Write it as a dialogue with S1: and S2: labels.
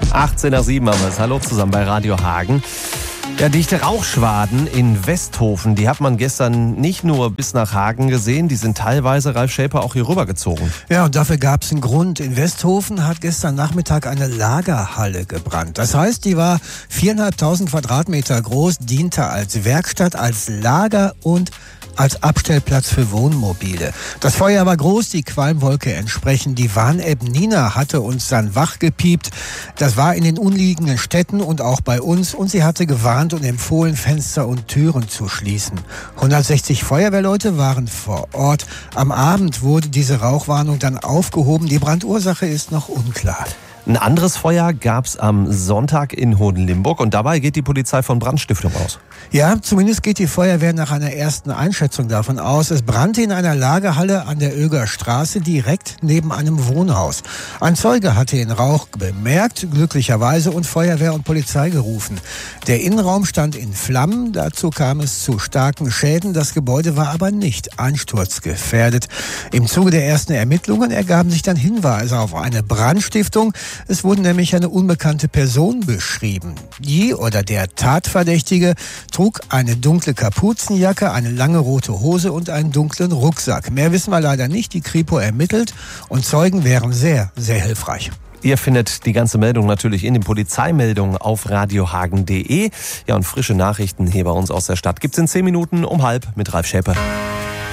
S1: 18 nach 7 haben wir es. Hallo zusammen bei Radio Hagen. Ja, dichte Rauchschwaden in Westhofen, die hat man gestern nicht nur bis nach Hagen gesehen, die sind teilweise, Ralf Schäper, auch hier rübergezogen.
S2: Ja, und dafür gab es einen Grund. In Westhofen hat gestern Nachmittag eine Lagerhalle gebrannt. Das heißt, die war 4.500 Quadratmeter groß, diente als Werkstatt, als Lager und als Abstellplatz für Wohnmobile. Das Feuer war groß, die Qualmwolke entsprechend. Die Warn-App Nina hatte uns dann wachgepiept. Das war in den umliegenden Städten und auch bei uns. Und sie hatte gewarnt und empfohlen, Fenster und Türen zu schließen. 160 Feuerwehrleute waren vor Ort. Am Abend wurde diese Rauchwarnung dann aufgehoben. Die Brandursache ist noch unklar.
S1: Ein anderes Feuer gab es am Sonntag in Hohenlimburg und dabei geht die Polizei von Brandstiftung aus.
S2: Ja, zumindest geht die Feuerwehr nach einer ersten Einschätzung davon aus. Es brannte in einer Lagerhalle an der Oeger Straße direkt neben einem Wohnhaus. Ein Zeuge hatte den Rauch bemerkt, glücklicherweise, und Feuerwehr und Polizei gerufen. Der Innenraum stand in Flammen, dazu kam es zu starken Schäden. Das Gebäude war aber nicht einsturzgefährdet. Im Zuge der ersten Ermittlungen ergaben sich dann Hinweise auf eine Brandstiftung. Es wurde nämlich eine unbekannte Person beschrieben. Die oder der Tatverdächtige trug eine dunkle Kapuzenjacke, eine lange rote Hose und einen dunklen Rucksack. Mehr wissen wir leider nicht. Die Kripo ermittelt und Zeugen wären sehr, sehr hilfreich.
S1: Ihr findet die ganze Meldung natürlich in den Polizeimeldungen auf radiohagen.de. Ja, und frische Nachrichten hier bei uns aus der Stadt gibt's in 10 Minuten um 12:30 mit Ralf Schäper.